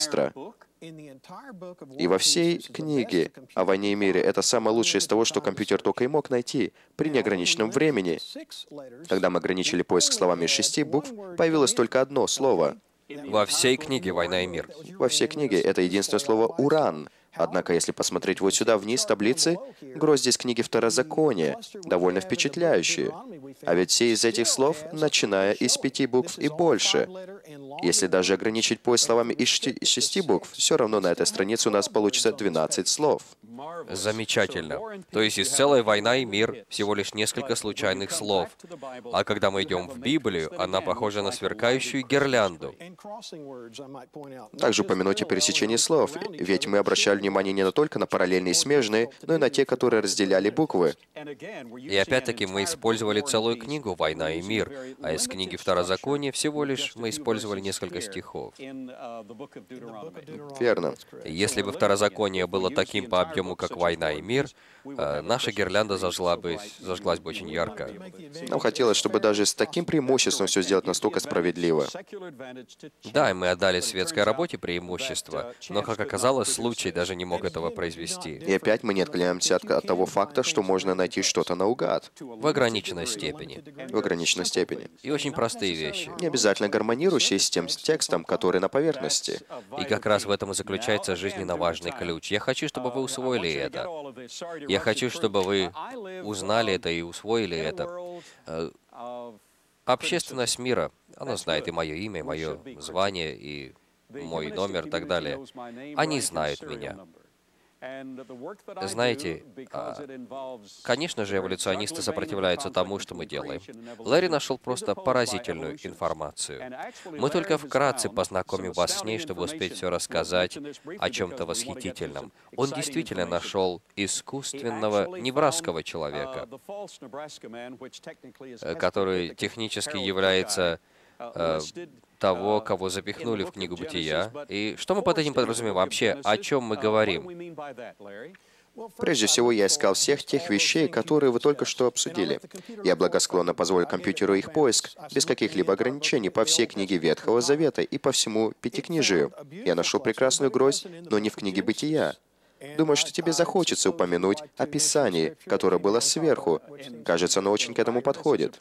И во всей книге о войне и мире это самое лучшее из того, что компьютер только и мог найти. При неограниченном времени, когда мы ограничили поиск словами из 6 букв, появилось только одно слово. Во всей книге «Война и мир». Во всей книге это единственное слово «уран». Однако, если посмотреть вот сюда вниз таблицы, гроздь здесь книги Второзакония, довольно впечатляющие. А ведь все из этих слов, начиная из 5 букв и больше. Если даже ограничить поиск словами из 6 букв, все равно на этой странице у нас получится 12 слов. Замечательно. То есть из целой «Война и мир» всего лишь несколько случайных слов. А когда мы идем в Библию, она похожа на сверкающую гирлянду. Также упомянуть о пересечении слов, ведь мы обращали внимание не только на параллельные и смежные, но и на те, которые разделяли буквы. И опять-таки мы использовали целую книгу «Война и мир», а из книги Второзакония всего лишь мы использовали несколько стихов. Верно. Если бы Второзаконие было таким по объему, как «Война и мир», наша гирлянда зажглась бы очень ярко. Нам хотелось, чтобы даже с таким преимуществом все сделать настолько справедливо. Да, и мы отдали светской работе преимущество, но, как оказалось, случай даже не мог этого произвести. И опять мы не отклоняемся от того факта, что можно найти что-то наугад. В ограниченной степени. В ограниченной степени. И очень простые вещи. Не обязательно гармонирующие с тем текстом, который на поверхности. И как раз в этом и заключается жизненно важный ключ. Я хочу, чтобы вы усвоили это. Я хочу, чтобы вы узнали это и усвоили это. Общественность мира, она знает и мое имя, и мое звание, и мой номер и так далее. Они знают меня. Знаете, конечно же, эволюционисты сопротивляются тому, что мы делаем. Лэри нашел просто поразительную информацию. Мы только вкратце познакомим вас с ней, чтобы успеть все рассказать о чем-то восхитительном. Он действительно нашел искусственного небрасского человека, который технически является того, кого запихнули в книгу Бытия. И что мы под этим подразумеваем вообще? О чем мы говорим? Прежде всего, я искал всех тех вещей, которые вы только что обсудили. Я благосклонно позволил компьютеру их поиск, без каких-либо ограничений, по всей книге Ветхого Завета и по всему Пятикнижию. Я нашел прекрасную гроздь, но не в книге Бытия. Думаю, что тебе захочется упомянуть о Писании, которое было сверху. Кажется, оно очень к этому подходит.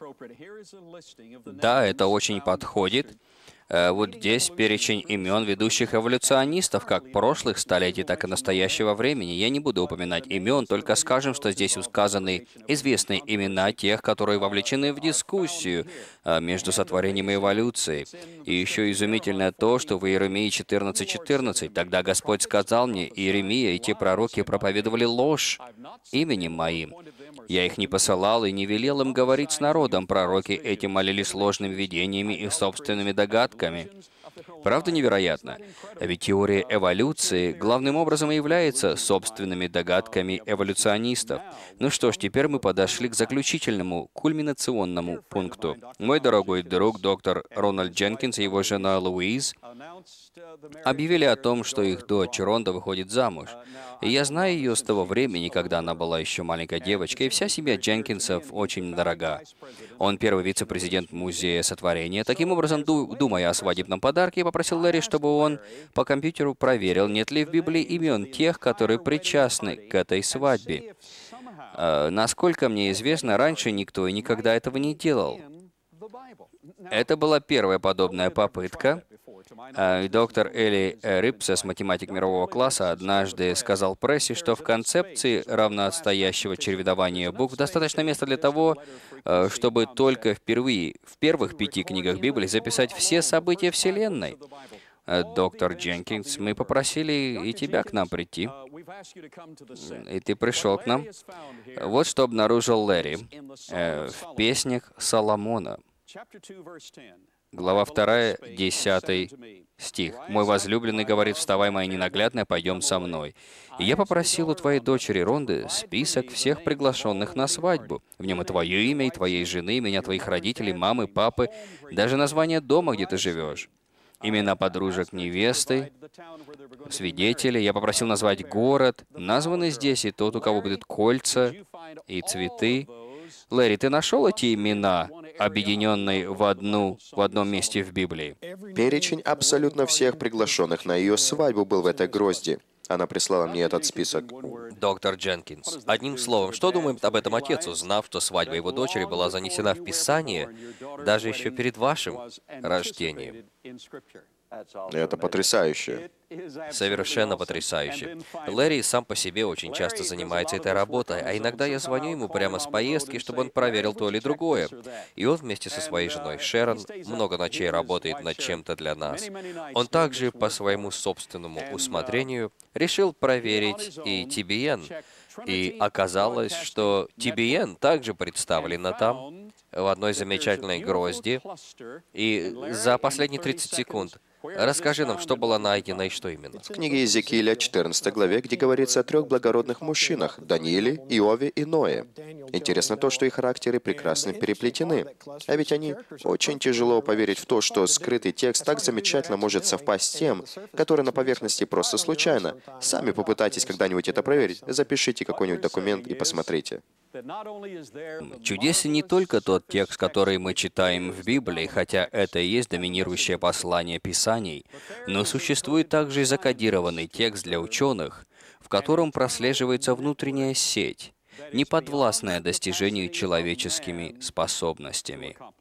Да, это очень подходит. Вот здесь перечень имен ведущих эволюционистов, как прошлых столетий, так и настоящего времени. Я не буду упоминать имен, только скажем, что здесь указаны известные имена тех, которые вовлечены в дискуссию между сотворением и эволюцией. И еще изумительно то, что в Иеремии 14:14 «Тогда Господь сказал мне, Иеремия и те пророки проповедовали ложь именем моим. Я их не посылал и не велел им говорить с народом. Пророки эти молились ложными видениями и собственными догадками». Правда невероятно? А ведь теория эволюции главным образом и является собственными догадками эволюционистов. Ну что ж, теперь мы подошли к заключительному, кульминационному пункту. Мой дорогой друг, доктор Рональд Дженкинс и его жена Луиз объявили о том, что их дочь Ронда выходит замуж. И я знаю ее с того времени, когда она была еще маленькой девочкой, и вся семья Дженкинсов очень дорога. Он первый вице-президент Музея Сотворения. Таким образом, думая о свадебном подарке, я попросил Лэри, чтобы он по компьютеру проверил, нет ли в Библии имен тех, которые причастны к этой свадьбе. Насколько мне известно, раньше никто и никогда этого не делал. Это была первая подобная попытка. Доктор Эли Рипсес, математик мирового класса, однажды сказал прессе, что в концепции равноотстоящего чередования букв достаточно места для того, чтобы только впервые в первых 5 книгах Библии записать все события Вселенной. Доктор Дженкинс, мы попросили и тебя к нам прийти. И ты пришел к нам. Вот что обнаружил Лэри в песнях Соломона. Глава 2, 10 стих. «Мой возлюбленный говорит, вставай, моя ненаглядная, пойдем со мной. И я попросил у твоей дочери Ронды список всех приглашенных на свадьбу. В нем и твое имя, и твоей жены, имя твоих родителей, мамы, папы, даже название дома, где ты живешь. Имена подружек невесты, свидетелей. Я попросил назвать город. Названы здесь и тот, у кого будут кольца и цветы. Лэри, ты нашел эти имена объединенной в одном месте в Библии. Перечень абсолютно всех приглашенных на ее свадьбу был в этой грозди. Она прислала мне этот список. Доктор Дженкинс, одним словом, что думает об этом отец, узнав, что свадьба его дочери была занесена в Писание даже еще перед вашим рождением? Это потрясающе. Совершенно потрясающе. Лэри сам по себе очень часто занимается этой работой, а иногда я звоню ему прямо с поездки, чтобы он проверил то или другое. И он вместе со своей женой Шерон много ночей работает над чем-то для нас. Он также по своему собственному усмотрению решил проверить и TBN. И оказалось, что TBN также представлена там, в одной замечательной грозди. И за последние 30 секунд расскажи нам, что было найдено и что именно. В книге Иезекииля, 14 главе, где говорится о 3 благородных мужчинах – Данииле, Иове и Ное. Интересно то, что их характеры прекрасно переплетены. А ведь они очень тяжело поверить в то, что скрытый текст так замечательно может совпасть с тем, который на поверхности просто случайно. Сами попытайтесь когда-нибудь это проверить. Запишите какой-нибудь документ и посмотрите. Чудесен не только тот текст, который мы читаем в Библии, хотя это и есть доминирующее послание Писаний, но существует также и закодированный текст для ученых, в котором прослеживается внутренняя сеть, неподвластная достижению человеческими способностями.